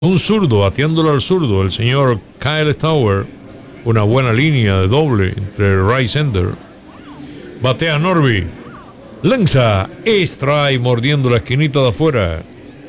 Un zurdo, bateándolo al zurdo, el señor Kyle Stauber. Una buena línea de doble entre right center. Batea Norby. Lanza strike mordiendo la esquinita de afuera.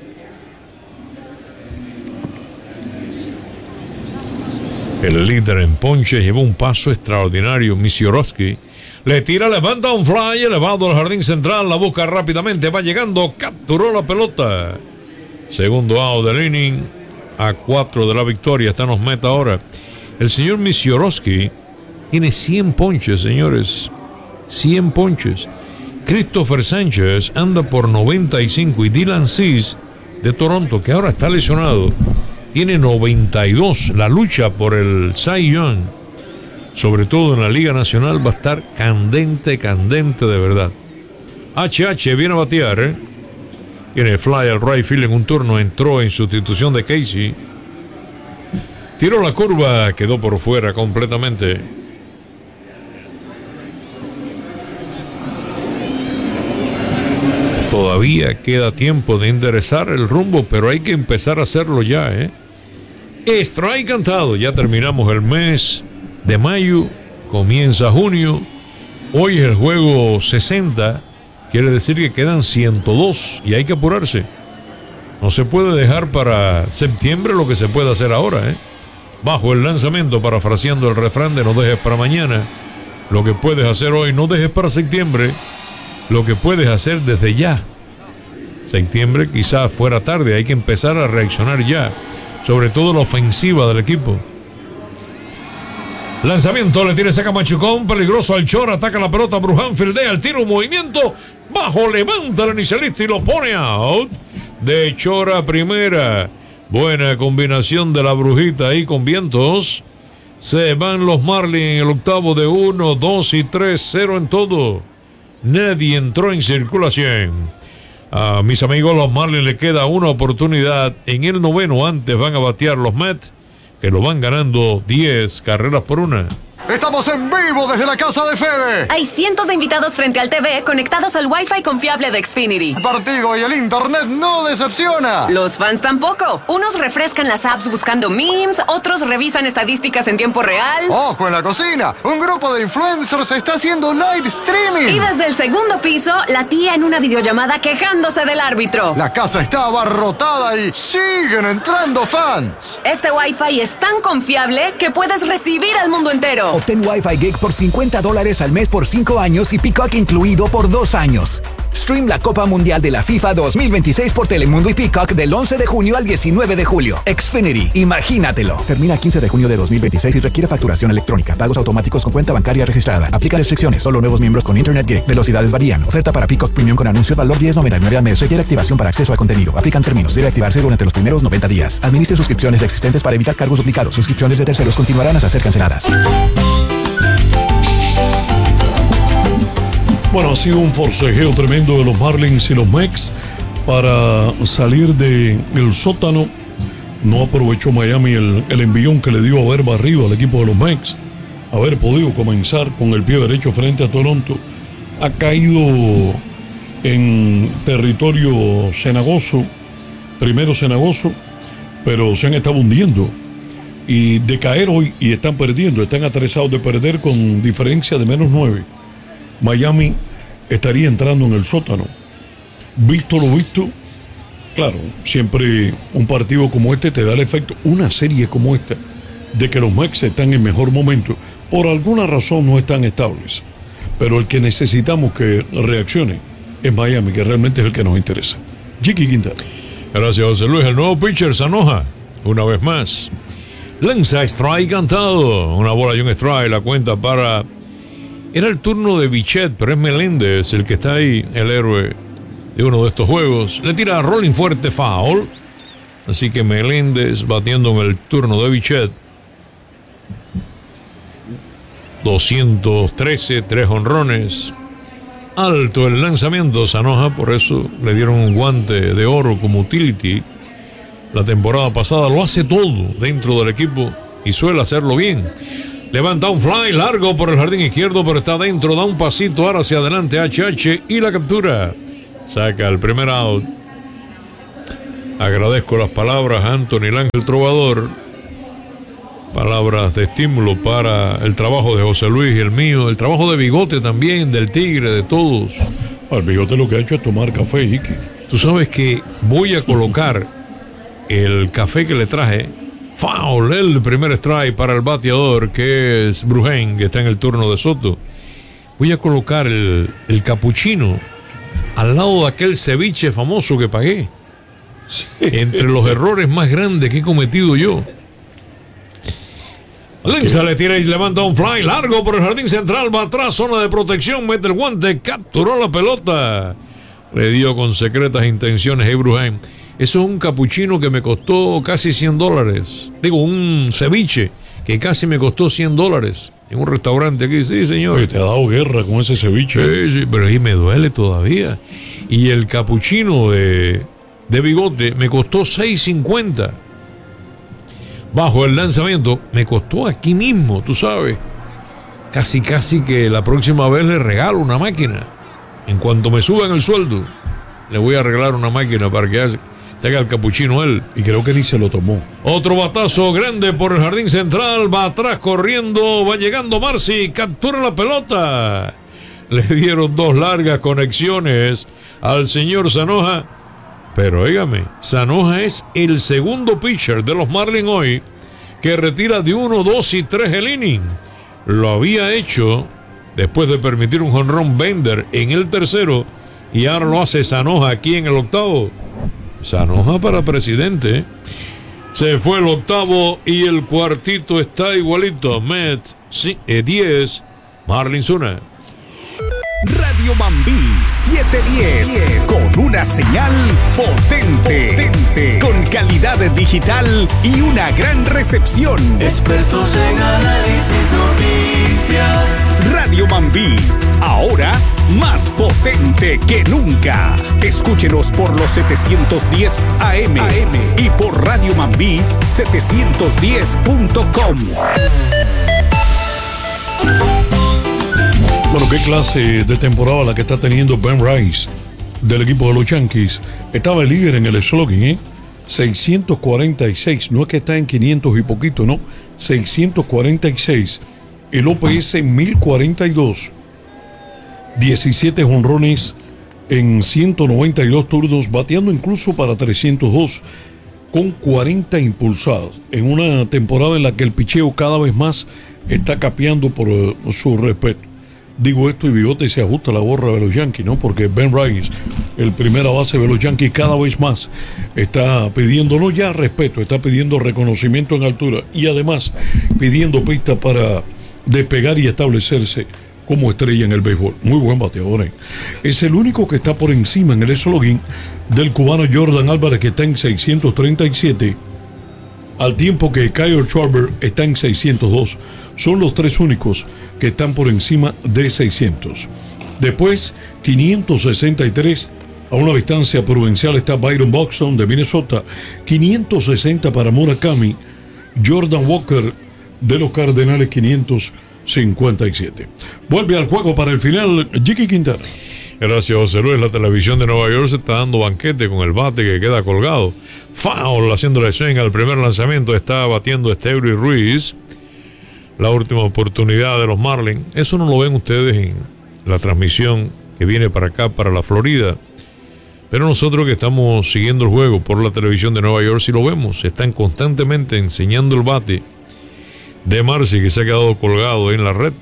El líder en ponches llevó un paso extraordinario. Misiorowski le tira, levanta un fly elevado al jardín central. La busca rápidamente, va llegando, capturó la pelota. Segundo out del inning. A 4 de la victoria. Está en los meta ahora. El señor Misiorowski tiene 100 ponches, señores. 100 ponches. Christopher Sánchez anda por 95 y Dylan Cease de Toronto, que ahora está lesionado, tiene 92. La lucha por el Cy Young, sobre todo en la Liga Nacional, va a estar candente de verdad. HH viene a batear, Tiene fly al right field en un turno, entró en sustitución de Casey. Tiró la curva, quedó por fuera completamente. Todavía queda tiempo de enderezar el rumbo, pero hay que empezar a hacerlo ya, Strike cantado. Ya terminamos el mes de mayo, comienza junio. Hoy es el juego 60. Quiere decir que quedan 102 y hay que apurarse. No se puede dejar para septiembre lo que se puede hacer ahora, Bajo el lanzamiento, parafraseando el refrán de no dejes para mañana. Lo que puedes hacer hoy, no dejes para septiembre. Lo que puedes hacer desde ya. Septiembre quizás fuera tarde, hay que empezar a reaccionar ya. Sobre todo la ofensiva del equipo. Lanzamiento, le tira, saca Machucón, peligroso al short, ataca la pelota, Bruján fildea el tiro, un movimiento, bajo, levanta el inicialista y lo pone out. De short a primera. Buena combinación de la Brujita ahí con vientos. Se van los Marlins en el octavo de 1, 2 y 3, 0 en todo. Nadie entró en circulación. A mis amigos los Marlins le queda una oportunidad en el noveno. Antes van a batear los Mets, que lo van ganando 10 carreras por 1. ¡Estamos en vivo desde la casa de Fede! Hay cientos de invitados frente al TV conectados al Wi-Fi confiable de Xfinity. El partido y el internet no decepciona. Los fans tampoco. Unos refrescan las apps buscando memes, otros revisan estadísticas en tiempo real. ¡Ojo en la cocina! Un grupo de influencers está haciendo live streaming. Y desde el segundo piso, la tía en una videollamada quejándose del árbitro. La casa está abarrotada y siguen entrando fans. Este Wi-Fi es tan confiable que puedes recibir al mundo entero. Obtén Wi-Fi Gig por $50 al mes por 5 años y Peacock incluido por 2 años. Stream la Copa Mundial de la FIFA 2026 por Telemundo y Peacock del 11 de junio al 19 de julio. Xfinity, imagínatelo. Termina el 15 de junio de 2026 y requiere facturación electrónica. Pagos automáticos con cuenta bancaria registrada. Aplica restricciones. Solo nuevos miembros con Internet Gig. Velocidades varían. Oferta para Peacock Premium con anuncio. Valor $10.99 al mes. Requiere activación para acceso a contenido. Aplican términos. Debe activarse durante los primeros 90 días. Administre suscripciones existentes para evitar cargos duplicados. Suscripciones de terceros continuarán hasta ser canceladas. Bueno, ha sido un forcejeo tremendo de los Marlins y los Mets para salir del sótano. No aprovechó Miami el envión que le dio a haber barrido al equipo de los Mets. Haber podido comenzar con el pie derecho frente a Toronto. Ha caído en territorio cenagoso, primero cenagoso, pero se han estado hundiendo. Y de caer hoy, y están perdiendo, están atresados de perder con diferencia de -9. Miami estaría entrando en el sótano. Visto lo visto, claro, siempre un partido como este te da el efecto, una serie como esta, de que los Mets están en mejor momento. Por alguna razón no están estables. Pero el que necesitamos que reaccione es Miami, que realmente es el que nos interesa. Jiki Quintana. Gracias, José Luis. El nuevo pitcher Sanoja, una vez más. Lanza strike cantado. Una bola y un strike. La cuenta para... Era el turno de Bichette, pero es Meléndez el que está ahí, el héroe de uno de estos juegos. Le tira a rolling fuerte, foul. Así que Meléndez batiendo en el turno de Bichette. 213, 3 jonrones. Alto el lanzamiento, Sanoja, por eso le dieron un guante de oro como utility. La temporada pasada lo hace todo dentro del equipo y suele hacerlo bien. Levanta un fly largo por el jardín izquierdo, pero está dentro, da un pasito ahora hacia adelante HH y la captura. Saca el primer out. Agradezco las palabras a Anthony Ángel Trovador. Palabras de estímulo para el trabajo de José Luis y el mío. El trabajo de Bigote también, del Tigre, de todos. Al Bigote lo que ha hecho es tomar café, Iki. Tú sabes que voy a colocar el café que le traje. Foul, el primer strike para el bateador, que es Brujen, que está en el turno de Soto. Voy a colocar el capuchino al lado de aquel ceviche famoso que pagué. Sí. Entre los errores más grandes que he cometido yo. Lenza le tira y levanta un fly largo por el jardín central, va atrás, zona de protección, mete el guante, capturó la pelota. Le dio con secretas intenciones a Brujen. Eso es un capuchino que me costó casi $100. Digo, un ceviche que casi me costó $100 en un restaurante aquí. Sí, señor. Oye, te ha dado guerra con ese ceviche. Sí, pero ahí me duele todavía. Y el capuchino de Bigote me costó $6.50. Bajo el lanzamiento me costó aquí mismo, tú sabes. Casi que la próxima vez le regalo una máquina. En cuanto me suban el sueldo, le voy a regalar una máquina para que se haga el capuchino él. Y creo que ni se lo tomó. Otro batazo grande por el jardín central. Va atrás corriendo. Va llegando Marcy. Captura la pelota. Le dieron 2 largas conexiones al señor Zanoja. Pero óigame, Zanoja es el segundo pitcher de los Marlins hoy que retira de 1, 2 y 3 el inning. Lo había hecho después de permitir un jonrón Bender en el tercero y ahora lo hace Zanoja aquí en el octavo. Zanoja para presidente. Se fue el octavo y el cuartito está igualito. Mets 10, Marlins 1. Radio Mambí 710, con una señal potente, con calidad digital y una gran recepción. Expertos en análisis, noticias. Radio Mambí, ahora más potente que nunca. Escúchenos por los 710 AM y por Radio Mambí 710.com. Bueno, qué clase de temporada la que está teniendo Ben Rice del equipo de los Yankees. Estaba el líder en el slugging, 646. No es que está en 500 y poquito, no. 646. El OPS 1042. 17 jonrones en 192 turnos, bateando incluso para 302, con 40 impulsadas. En una temporada en la que el picheo cada vez más está capeando por su respeto. Digo esto y Bigote se ajusta la gorra de los Yankees, ¿no? Porque Ben Rice, el primera base de los Yankees, cada vez más está pidiendo, no ya respeto, está pidiendo reconocimiento en altura y además pidiendo pistas para despegar y establecerse como estrella en el béisbol. Muy buen bateador, ¿eh? Es el único que está por encima en el slugging del cubano Jordan Álvarez, que está en 637, al tiempo que Kyle Schwarber está en 602. Son los 3 únicos que están por encima de 600. Después, 563, a una distancia prudencial, está Byron Buxton de Minnesota. 560 para Murakami. Jordan Walker de los Cardenales, 557. Vuelve al juego para el final, Jiki Quintana. Gracias, José Luis. La televisión de Nueva York se está dando banquete con el bate que queda colgado. Foul, haciéndole swing al primer lanzamiento. Está batiendo Esteury Ruiz. La última oportunidad de los Marlins. Eso no lo ven ustedes en la transmisión que viene para acá, para la Florida. Pero nosotros que estamos siguiendo el juego por la televisión de Nueva York, sí lo vemos. Están constantemente enseñando el bate de Marcy, que se ha quedado colgado en la red.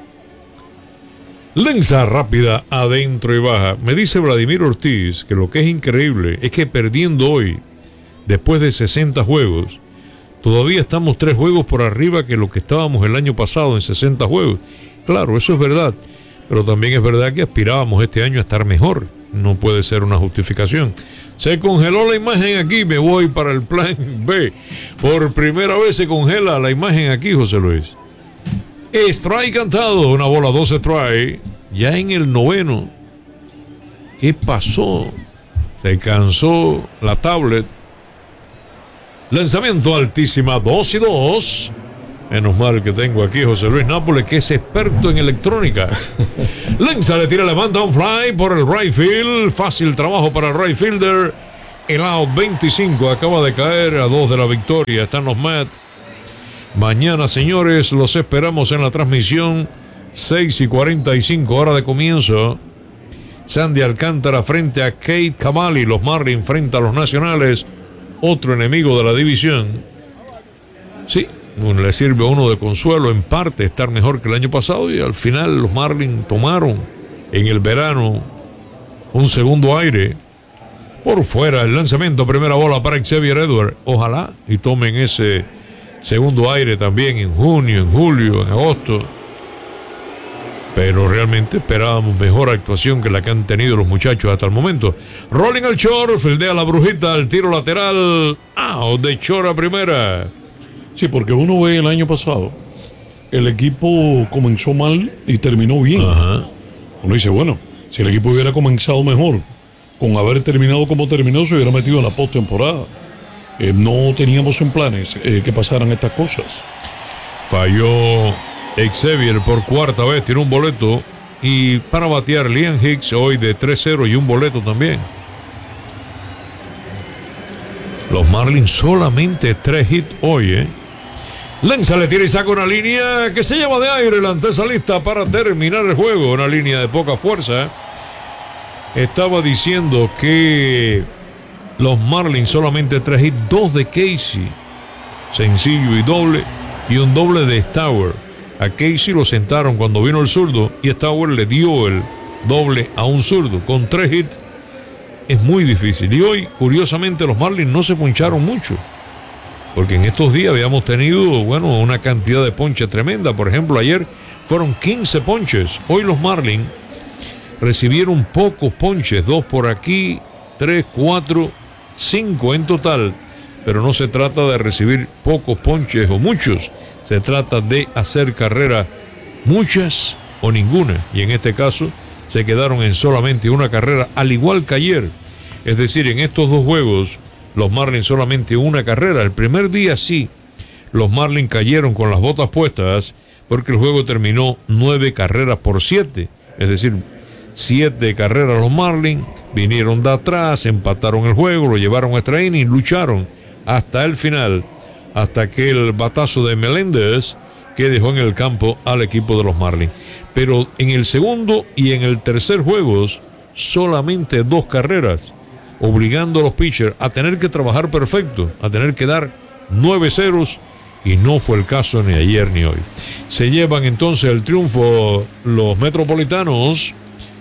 Lanza rápida adentro y baja. Me dice Vladimir Ortiz que lo que es increíble es que perdiendo hoy, después de 60 juegos, todavía estamos 3 juegos por arriba que lo que estábamos el año pasado en 60 juegos. Claro, eso es verdad, pero también es verdad que aspirábamos este año a estar mejor. No puede ser una justificación. Se congeló la imagen aquí, me voy para el plan B. Por primera vez se congela la imagen aquí, José Luis. Strike cantado, una bola, 2 strike. Ya en el 9º. ¿Qué pasó? Se cansó la tablet. Lanzamiento altísima, 2-2. Menos mal que tengo aquí José Luis Nápoles, que es experto en electrónica. Lanza, le tira, levanta un fly por el right field. Fácil trabajo para el right fielder. el out 25 acaba de caer a 2 de la victoria. Están los Mets. Mañana, señores, los esperamos en la transmisión 6:45, hora de comienzo. Sandy Alcántara frente a Kate Camali. Los Marlins frente a los Nacionales, otro enemigo de la división. Sí, le sirve a uno de consuelo en parte estar mejor que el año pasado, y al final los Marlins tomaron en el verano un segundo aire. Por fuera el lanzamiento, primera bola para Xavier Edwards. Ojalá y tomen ese segundo aire también en junio, en julio, en agosto. Pero realmente esperábamos mejor actuación que la que han tenido los muchachos hasta el momento. Rolling al short, fildea la brujita, al tiro lateral. Out de short a primera. Sí, porque uno ve el año pasado, el equipo comenzó mal y terminó bien. Ajá. Uno dice, bueno, si el equipo hubiera comenzado mejor, con haber terminado como terminó, se hubiera metido en la postemporada. No teníamos en planes que pasaran estas cosas. Falló Xavier por cuarta vez, tiene un boleto. Y para batear Liam Hicks hoy de 3-0 y un boleto también. Los Marlins solamente 3 hits hoy, Lanza, le tira y saca una línea que se lleva de aire. La antesa lista para terminar el juego. Una línea de poca fuerza. Estaba diciendo que los Marlins solamente 3 hits, 2 de Casey, sencillo y doble, y un doble de Stauer. A Casey lo sentaron cuando vino el zurdo y Stauer le dio el doble a un zurdo. Con 3 hits es muy difícil. Y hoy, curiosamente, los Marlins no se poncharon mucho, porque en estos días habíamos tenido, una cantidad de ponches tremenda. Por ejemplo, ayer fueron 15 ponches. Hoy los Marlins recibieron pocos ponches, 2 por aquí, 3, 4, 5 en total. Pero no se trata de recibir pocos ponches o muchos, se trata de hacer carreras, muchas o ninguna. Y en este caso se quedaron en solamente una carrera, al igual que ayer. Es decir, en estos 2 juegos, los Marlins solamente una carrera. El primer día sí, los Marlins cayeron con las botas puestas, porque el juego terminó 9 carreras por 7. Es decir, 7 carreras los Marlins, vinieron de atrás, empataron el juego, lo llevaron a extra inning, lucharon hasta el final, hasta aquel batazo de Meléndez que dejó en el campo al equipo de los Marlins. Pero en el segundo y en el tercer juegos, solamente 2 carreras, obligando a los pitchers a tener que trabajar perfecto, a tener que dar 9 ceros, y no fue el caso ni ayer ni hoy. Se llevan entonces el triunfo los Metropolitanos.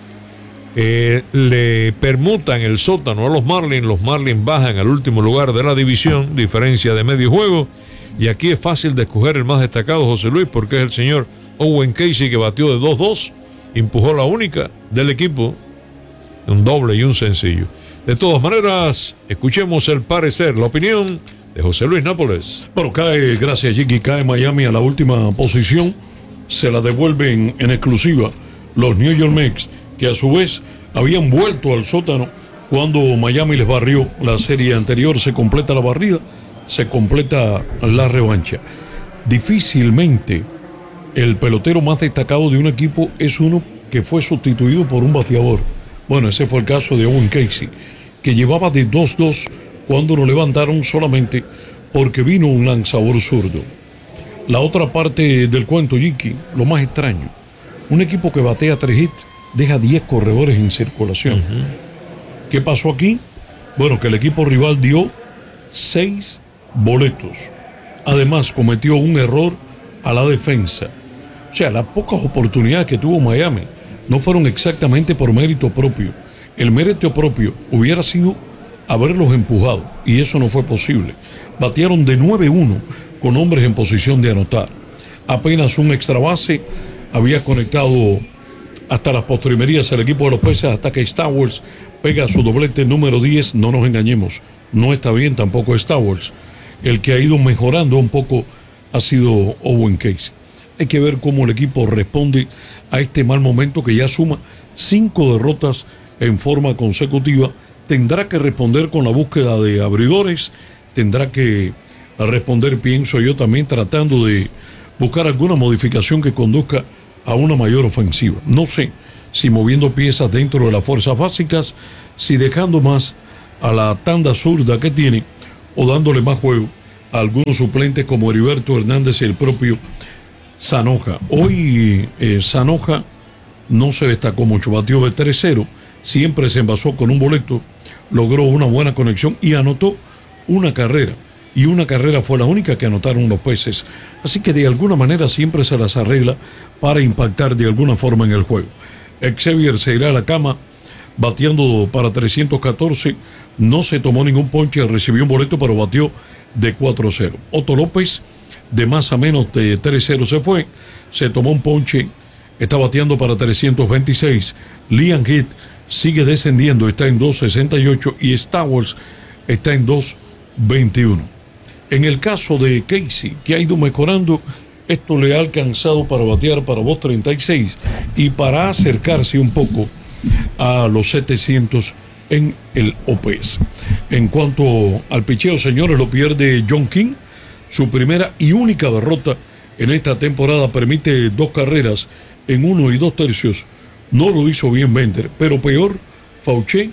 Le permutan el sótano a los Marlins bajan al último lugar de la división, diferencia de medio juego, y aquí es fácil de escoger el más destacado, José Luis, porque es el señor Owen Casey, que batió de 2-2, empujó la única del equipo, un doble y un sencillo. De todas maneras, escuchemos el parecer, la opinión de José Luis Nápoles. Bueno, gracias Jiki, cae Miami a la última posición, se la devuelven en exclusiva los New York Mets, que a su vez habían vuelto al sótano cuando Miami les barrió la serie anterior. Se completa la barrida, se completa la revancha. Difícilmente el pelotero más destacado de un equipo es uno que fue sustituido por un bateador. Bueno, ese fue el caso de Owen Casey, que llevaba de 2-2 cuando lo levantaron solamente porque vino un lanzador zurdo. La otra parte del cuento, Jiki, lo más extraño, un equipo que batea 3 hits deja 10 corredores en circulación. ¿Qué pasó aquí? Bueno, que el equipo rival dio 6 boletos. Además, cometió un error a la defensa. O sea, las pocas oportunidades que tuvo Miami no fueron exactamente por mérito propio. El mérito propio hubiera sido haberlos empujado, y eso no fue posible. Batearon de 9-1 con hombres en posición de anotar. Apenas un extra base había conectado hasta las postrimerías el equipo de los Peces, hasta que Stowers pega su doblete número 10. No nos engañemos, no está bien tampoco Stowers. El que ha ido mejorando un poco ha sido Owen Casey. Hay que ver cómo el equipo responde a este mal momento, que ya suma 5 derrotas en forma consecutiva. Tendrá que responder con la búsqueda de abridores, tendrá que responder, pienso yo, también tratando de buscar alguna modificación que conduzca a una mayor ofensiva. No sé si moviendo piezas dentro de las fuerzas básicas, si dejando más a la tanda zurda que tiene o dándole más juego a algunos suplentes como Heriberto Hernández y el propio Zanoja. Hoy Zanoja no se destacó mucho, batió de 3-0, siempre se envasó con un boleto, logró una buena conexión y anotó una carrera. Y una carrera fue la única que anotaron los Peces. Así que de alguna manera siempre se las arregla para impactar de alguna forma en el juego. Xavier se irá a la cama bateando para 314. No se tomó ningún ponche, recibió un boleto, pero batió de 4-0. Otto López, de más a menos de 3-0 se fue. Se tomó un ponche, está bateando para 326. Liam Heath sigue descendiendo, está en 2.68 y Stowers está en 2.21. En el caso de Casey, que ha ido mejorando, esto le ha alcanzado para batear para 2.36 y para acercarse un poco a los 700 en el OPS. En cuanto al picheo, señores, lo pierde John King, su primera y única derrota en esta temporada, permite 2 carreras en 1 2/3. No lo hizo bien Bender, pero peor Fauché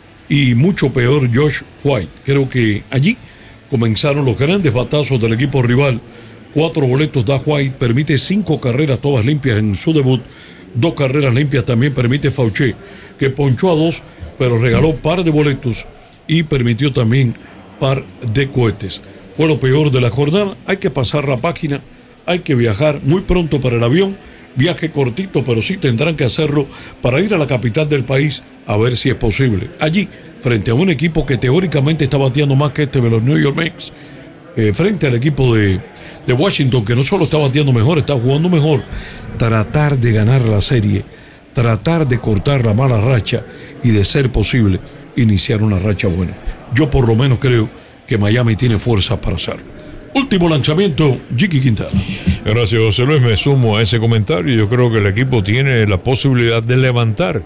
y mucho peor Josh White. Creo que allí comenzaron los grandes batazos del equipo rival. 4 boletos da White, permite 5 carreras todas limpias en su debut. 2 carreras limpias también permite Fauché, que ponchó a 2, pero regaló par de boletos y permitió también par de cohetes. Fue lo peor de la jornada. Hay que pasar la página, hay que viajar muy pronto para el avión. Viaje cortito, pero sí tendrán que hacerlo para ir a la capital del país a ver si es posible. Allí, frente a un equipo que teóricamente está bateando más que de los New York Mets, frente al equipo de Washington, que no solo está bateando mejor, está jugando mejor, tratar de ganar la serie, tratar de cortar la mala racha y, de ser posible, iniciar una racha buena. Yo por lo menos creo que Miami tiene fuerzas para hacerlo. Último lanzamiento, Jicky Quintana. Gracias, José Luis. Me sumo a ese comentario. Yo creo que el equipo tiene la posibilidad de levantar.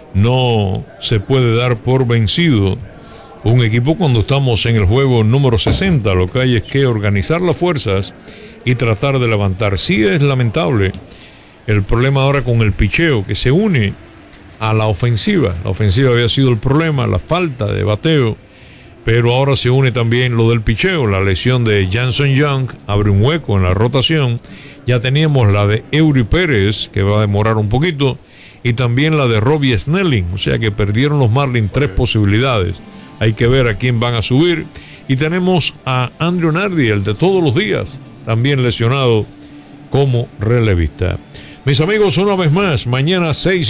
No se puede dar por vencido un equipo cuando estamos en el juego número 60. Lo que hay es que organizar las fuerzas y tratar de levantar. Sí, es lamentable el problema ahora con el picheo, que se une a la ofensiva. La ofensiva había sido el problema, la falta de bateo. Pero ahora se une también lo del picheo. La lesión de Janson Young abre un hueco en la rotación. Ya teníamos la de Eury Pérez, que va a demorar un poquito, y también la de Robbie Snelling. O sea que perdieron los Marlins 3 posibilidades. Hay que ver a quién van a subir. Y tenemos a Andrew Nardi, el de todos los días, también lesionado como relevista. Mis amigos, una vez más, mañana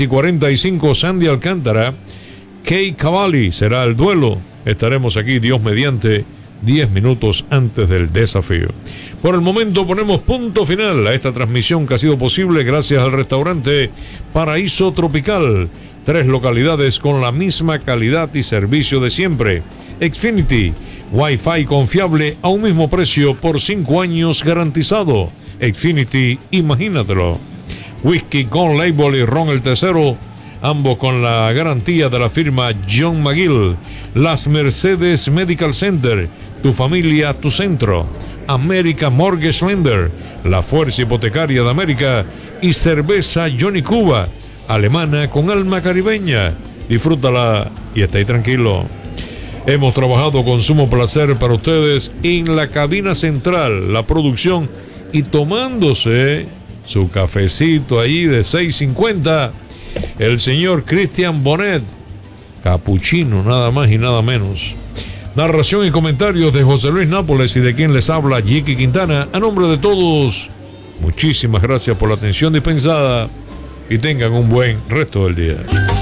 6:45, Sandy Alcántara, Kay Cavalli será el duelo. Estaremos aquí, Dios mediante, 10 minutos antes del desafío. Por el momento ponemos punto final a esta transmisión que ha sido posible gracias al restaurante Paraíso Tropical. 3 localidades con la misma calidad y servicio de siempre. Xfinity, Wi-Fi confiable a un mismo precio por 5 años garantizado. Xfinity, imagínatelo. Whisky con label y ron el tercero, ambos con la garantía de la firma John McGill. Las Mercedes Medical Center, tu familia, tu centro. América Mortgage Lender, la fuerza hipotecaria de América. Y cerveza Johnny Cuba, alemana con alma caribeña. Disfrútala y está ahí tranquilo. Hemos trabajado con sumo placer para ustedes en la cabina central, la producción, y tomándose su cafecito ahí de 6.50, el señor Cristian Bonet, capuchino, nada más y nada menos. Narración y comentarios de José Luis Nápoles y de quien les habla, Jicky Quintana. A nombre de todos, muchísimas gracias por la atención dispensada y tengan un buen resto del día.